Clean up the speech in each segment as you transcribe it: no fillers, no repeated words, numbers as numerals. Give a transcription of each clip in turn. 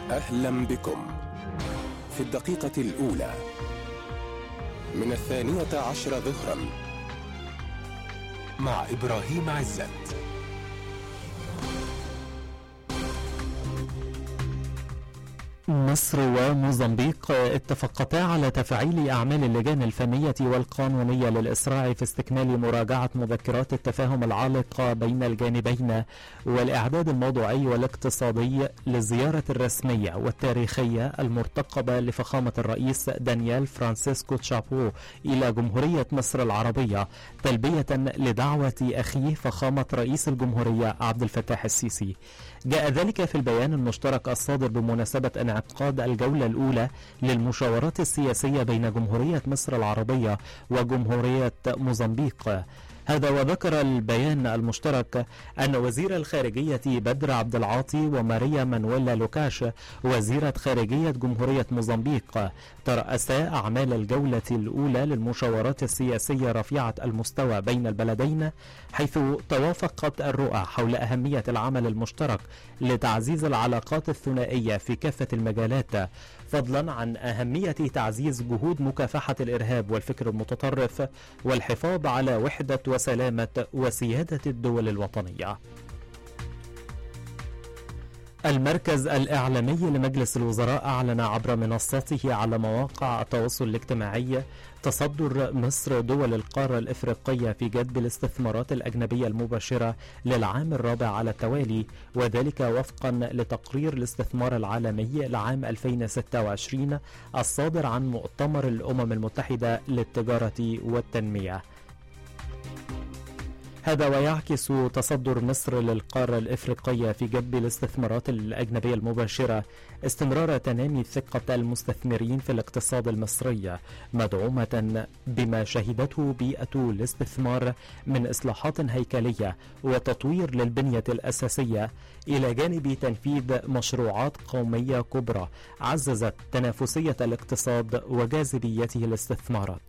أهلا بكم في الدقيقة الأولى من 12 ظهرا مع إبراهيم عزت. مصر وموزمبيق اتفقتا على تفعيل أعمال اللجان الفنية والقانونية للإسراع في استكمال مراجعة مذكرات التفاهم العالقة بين الجانبين والإعداد الموضوعي والاقتصادي للزيارة الرسمية والتاريخية المرتقبة لفخامة الرئيس دانيال فرانسيسكو تشابو إلى جمهورية مصر العربية، تلبية لدعوة أخيه فخامة رئيس الجمهورية عبد الفتاح السيسي. جاء ذلك في البيان المشترك الصادر بمناسبة انعقاد الجولة الأولى للمشاورات السياسية بين جمهورية مصر العربية وجمهورية موزمبيق. هذا وذكر البيان المشترك أن وزير الخارجية بدر عبد العاطي وماريا مانويلا لوكاش وزيرة خارجية جمهورية موزمبيق ترأسا أعمال الجولة الأولى للمشاورات السياسية رفيعة المستوى بين البلدين، حيث توافقت الرؤى حول أهمية العمل المشترك لتعزيز العلاقات الثنائية في كافة المجالات، فضلا عن أهمية تعزيز جهود مكافحة الإرهاب والفكر المتطرف والحفاظ على وحدة وسلامة وسيادة الدول الوطنية. المركز الإعلامي لمجلس الوزراء أعلن عبر منصته على مواقع التواصل الاجتماعي تصدر مصر دول القارة الإفريقية في جذب الاستثمارات الأجنبية المباشرة للعام الرابع على التوالي، وذلك وفقا لتقرير الاستثمار العالمي لعام 2026 الصادر عن مؤتمر الأمم المتحدة للتجارة والتنمية. هذا ويعكس تصدر مصر للقارة الإفريقية في جذب الاستثمارات الأجنبية المباشرة استمرار تنامي ثقة المستثمرين في الاقتصاد المصري، مدعومة بما شهدته بيئة الاستثمار من إصلاحات هيكلية وتطوير للبنية الأساسية، إلى جانب تنفيذ مشروعات قومية كبرى عززت تنافسية الاقتصاد وجاذبيته للاستثمارات.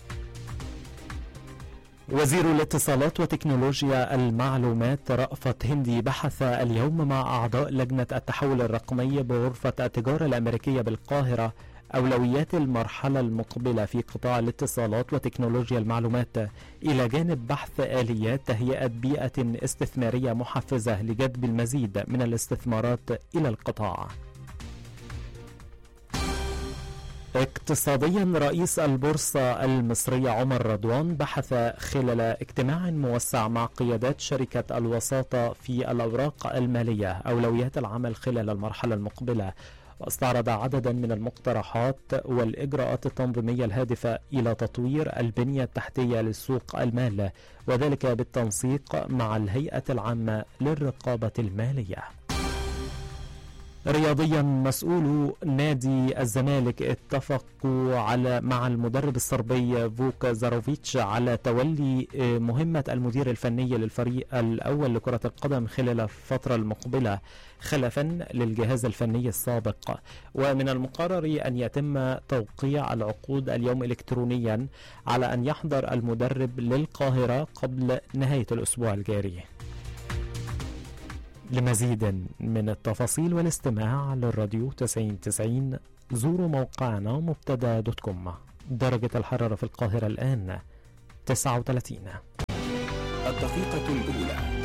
وزير الاتصالات وتكنولوجيا المعلومات رأفت هندي بحث اليوم مع أعضاء لجنة التحول الرقمي بغرفة التجارة الأمريكية بالقاهرة أولويات المرحلة المقبلة في قطاع الاتصالات وتكنولوجيا المعلومات، إلى جانب بحث آليات تهيئة بيئة استثمارية محفزة لجذب المزيد من الاستثمارات إلى القطاع. اقتصاديا، رئيس البورصة المصرية عمر رضوان بحث خلال اجتماع موسع مع قيادات شركة الوساطة في الأوراق المالية أولويات العمل خلال المرحلة المقبلة، واستعرض عددا من المقترحات والإجراءات التنظيمية الهادفة إلى تطوير البنية التحتية لسوق المال، وذلك بالتنسيق مع الهيئة العامة للرقابة المالية. رياضيا، مسؤولو نادي الزمالك اتفقوا مع المدرب الصربي فوك زاروفيتش على تولي مهمة المدير الفني للفريق الأول لكرة القدم خلال الفترة المقبلة خلفا للجهاز الفني السابق، ومن المقرر أن يتم توقيع العقود اليوم إلكترونيا على أن يحضر المدرب للقاهرة قبل نهاية الأسبوع الجاري. لمزيد من التفاصيل والاستماع للراديو 9090 زوروا موقعنا مبتدا.com. درجة الحرارة في القاهرة الآن 39. الدقيقة الأولى